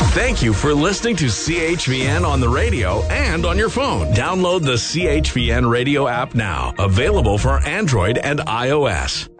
Thank you for listening to CHVN on the radio and on your phone. Download the CHVN radio app now. Available for Android and iOS.